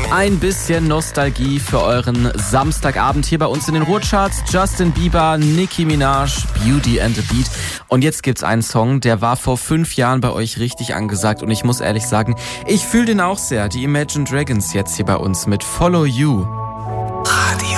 Ein bisschen Nostalgie für euren Samstagabend hier bei uns in den Ruhrcharts. Justin Bieber, Nicki Minaj, Beauty and the Beat. Und jetzt gibt's einen Song, der war vor 5 Jahren bei euch richtig angesagt. Und ich muss ehrlich sagen, ich fühle den auch sehr. Die Imagine Dragons jetzt hier bei uns mit Follow You. Radio